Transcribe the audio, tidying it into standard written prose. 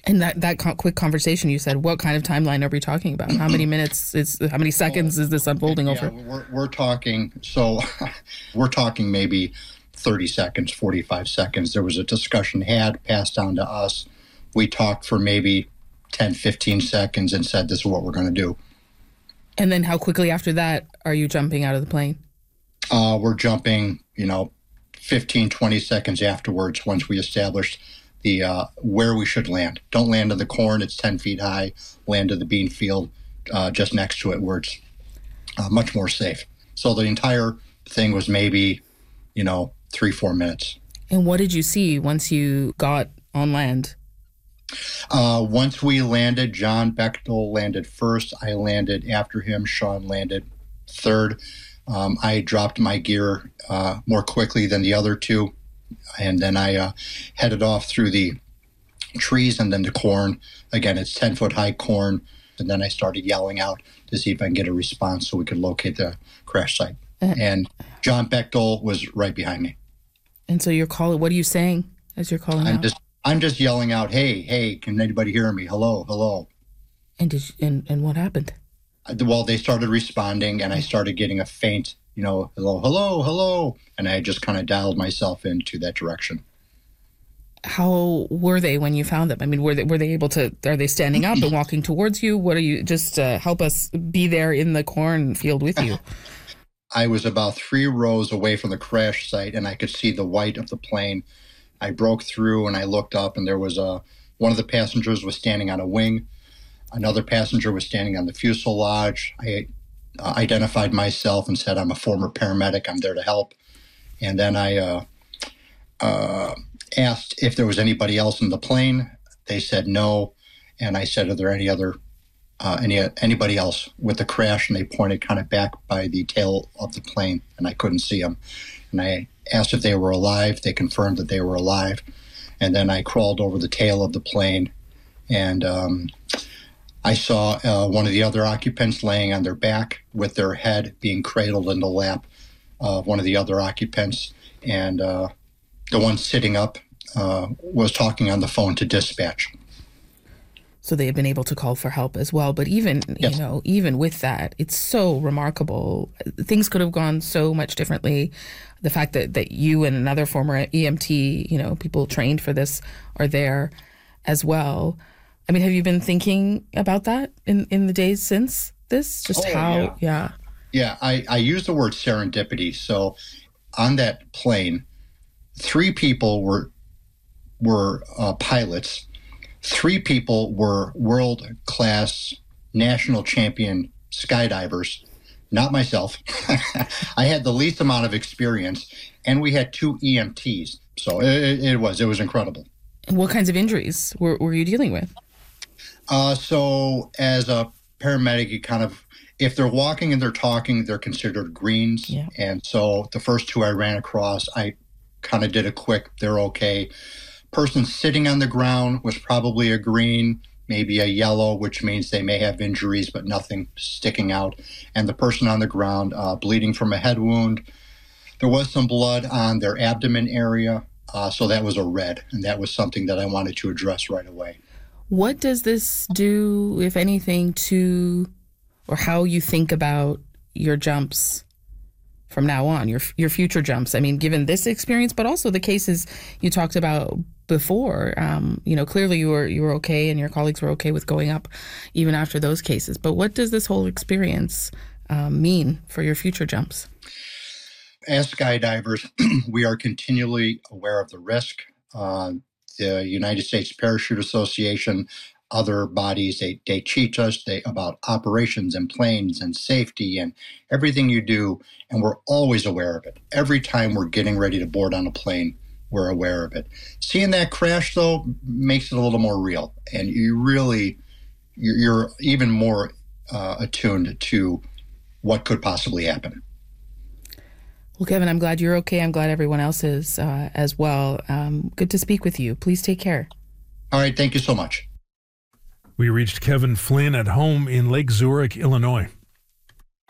And quick conversation, you said, what kind of timeline are we talking about? How many minutes how many seconds is this unfolding over? We're talking, we're talking maybe 30 seconds, 45 seconds. There was a discussion passed down to us. We talked for maybe 10, 15 seconds and said, this is what we're going to do. And then how quickly after that are you jumping out of the plane? We're jumping, 15, 20 seconds afterwards once we established the where we should land. Don't land in the corn. It's 10 feet high. Land in the bean field just next to it where it's much more safe. So the entire thing was maybe, 3-4 minutes. And what did you see once you got on land? Once we landed, John Bechtel landed first. I landed after him. Sean landed third. I dropped my gear more quickly than the other two. And then I headed off through the trees and then the corn. Again, it's 10-foot high corn. And then I started yelling out to see if I can get a response so we could locate the crash site. And John Bechtel was right behind me. And so you're calling, what are you saying as you're calling out? I'm just yelling out, hey, can anybody hear me? Hello, hello. And what happened? Well, they started responding, and I started getting a faint, hello, hello, hello. And I just kind of dialed myself into that direction. How were they when you found them? I mean, were they able to, are they standing up and walking towards you? What are you, just help us be there in the cornfield with you. I was about 3 rows away from the crash site, and I could see the white of the plane. I broke through, and I looked up, and there was one of the passengers was standing on a wing. Another passenger was standing on the fuselage. I identified myself and said, I'm a former paramedic. I'm there to help. And then I asked if there was anybody else in the plane. They said no. And I said, are there any other anybody else with the crash? And they pointed kind of back by the tail of the plane, and I couldn't see them. And I asked if they were alive. They confirmed that they were alive. And then I crawled over the tail of the plane, and I saw one of the other occupants laying on their back with their head being cradled in the lap of one of the other occupants. And the one sitting up was talking on the phone to dispatch. So they had been able to call for help as well. But even, yes. Even with that, it's so remarkable. Things could have gone so much differently. The fact that you and another former EMT, people trained for this, are there as well. I mean, have you been thinking about that in the days since this? Just Yeah, I use the word serendipity. So on that plane, 3 people were pilots. 3 people were world-class national champion skydivers, not myself. I had the least amount of experience, and we had 2 EMTs. So it was incredible. And what kinds of injuries were you dealing with? So as a paramedic, you kind of, if they're walking and they're talking, they're considered greens. Yeah. And so the first 2 I ran across, I kind of did a quick, they're okay. Person sitting on the ground was probably a green, maybe a yellow, which means they may have injuries, but nothing sticking out. And the person on the ground, bleeding from a head wound. There was some blood on their abdomen area, so that was a red, and that was something that I wanted to address right away. What does this do, if anything, to or how you think about your jumps from now on, your future jumps? I mean, given this experience, but also the cases you talked about before, clearly you were okay and your colleagues were okay with going up even after those cases. But what does this whole experience mean for your future jumps? As skydivers, we are continually aware of the risk. The United States Parachute Association, other bodies, they teach us about operations and planes and safety and everything you do, and we're always aware of it. Every time we're getting ready to board on a plane, we're aware of it. Seeing that crash, though, makes it a little more real, and you're even more attuned to what could possibly happen. Well, Kevin, I'm glad you're okay. I'm glad everyone else is as well. Good to speak with you. Please take care. All right. Thank you so much. We reached Kevin Flynn at home in Lake Zurich, Illinois.